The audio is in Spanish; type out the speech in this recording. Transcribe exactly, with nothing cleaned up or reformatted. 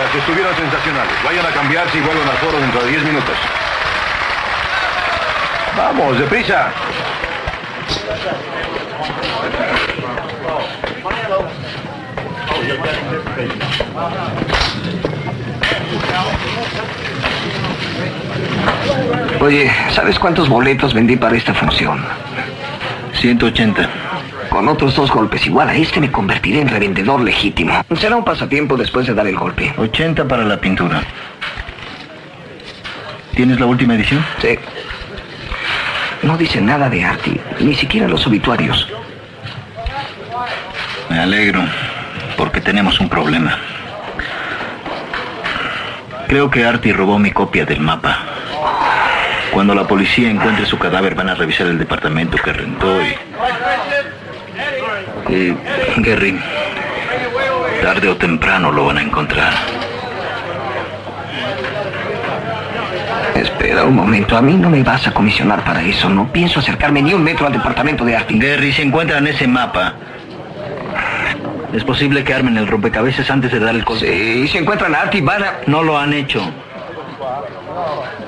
Gracias, estuvieron sensacionales. Vayan a cambiarse y vuelvan al foro dentro de diez minutos. Vamos, deprisa. Oye, ¿sabes cuántos boletos vendí para esta función? ciento ochenta. Con otros dos golpes igual a este me convertiré en revendedor legítimo. Será un pasatiempo después de dar el golpe. ochenta para la pintura. ¿Tienes la última edición? Sí. No dice nada de Artie, ni siquiera los obituarios. Me alegro, porque tenemos un problema. Creo que Artie robó mi copia del mapa. Cuando la policía encuentre su cadáver van a revisar el departamento que rentó y... Y... Gary, tarde o temprano lo van a encontrar. Espera un momento, a mí no me vas a comisionar para eso. No pienso acercarme ni un metro al departamento de Artie. Gary, si encuentran ese mapa, es posible que armen el rompecabezas antes de dar el golpe. Sí, si encuentran a Artie van a... No lo han hecho.